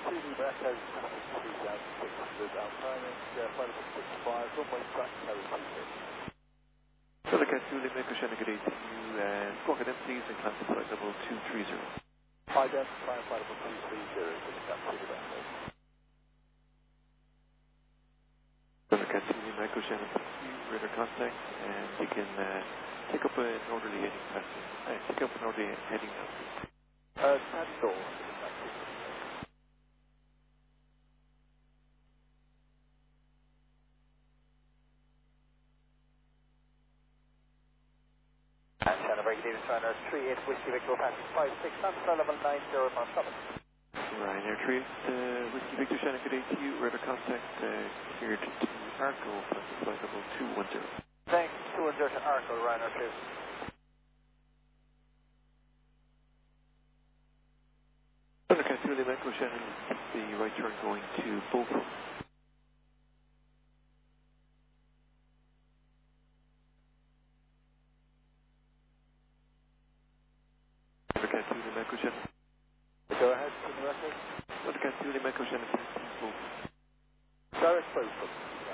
Lima Echo, 3600, Alpine, flight level 65, runway track carry 26. Silicon 2 Lima Echo Shannon, good day to you, and squawk at please, and climb to flight level 230. Hi, Dan, flight level 230, Silicon 2 Lima Echo. Silicon 2 Lima Echo Shannon, thank you, radar contact, and you can take up an orderly heading passing. Take up an orderly heading now, please. Stand door. And Shannon, break David Turner, 38 Whiskey Victor, passing 56, flight level 90, pound 7. Ryanair 38 Whiskey Victor Shannon, good day to you, radar contact, cleared to Arco, flight level 210. Thanks, 210 to Arco, Ryanair 2. Silicon 2 Lima Echo Shannon, the right turn going to Beaufort. Silicon 2 Lima Echo Shannon. Go ahead, Lima Echo. Silicon 2 Lima Echo Shannon, please, Beaufort. Direct Beaufort.